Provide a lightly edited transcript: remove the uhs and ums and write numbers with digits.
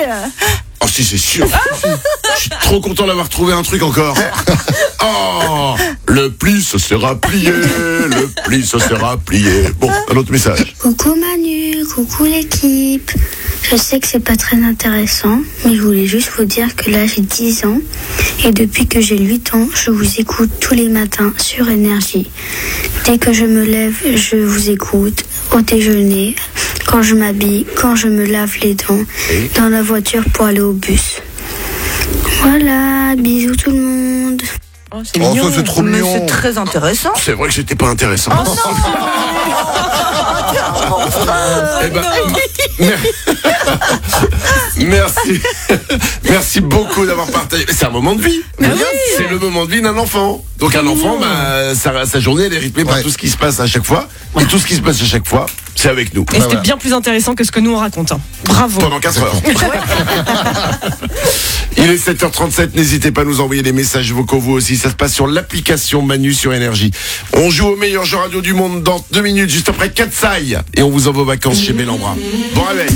Oh si, c'est sûr. Je suis trop content d'avoir trouvé un truc encore. Oh, le pli se sera plié, le pli se sera plié. Bon, un autre message. Coucou Manu, coucou l'équipe. Je sais que c'est pas très intéressant, mais je voulais juste vous dire que là j'ai 10 ans et depuis que j'ai 8 ans, je vous écoute tous les matins sur Énergie. Dès que je me lève, je vous écoute au déjeuner, quand je m'habille, quand je me lave les dents, dans la voiture pour aller au bus. Voilà, bisous tout le monde. Oh, c'est mignon. Ça, c'est trop Mais mignon. c'est très intéressant. C'est vrai que j'étais pas intéressant. Eh ben, merci. Merci beaucoup d'avoir partagé. C'est un moment de vie. C'est le moment de vie d'un enfant. Donc un enfant, sa journée, elle est rythmée par tout ce qui se passe à chaque fois. Et tout ce qui se passe à chaque fois, c'est avec nous. Et c'était bien plus intéressant que ce que nous on raconte. Bravo. Pendant 4 heures. Il est 7h37, n'hésitez pas à nous envoyer des messages vocaux vous aussi, ça se passe sur l'application Manu sur Énergie. On joue au meilleur jeu radio du monde dans 2 minutes, juste après Katsai, et on vous envoie aux vacances chez Bellambra. Bon réveil.